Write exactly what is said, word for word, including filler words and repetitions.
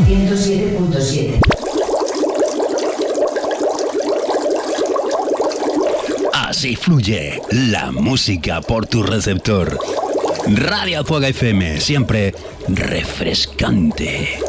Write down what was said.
ciento siete punto siete. Así fluye la música por tu receptor. Radio Fuego F M, siempre refrescante.